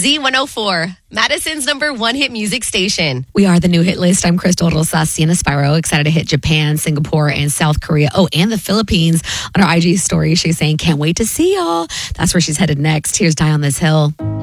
Z104, Madison's #1 hit music station. We are the new hit list. I'm Crystal Rosa, Sienna Spyro, excited to hit Japan, Singapore, and South Korea. Oh, and the Philippines. On her IG story, she's saying, can't wait to see y'all. That's where she's headed next. Here's Die on This Hill.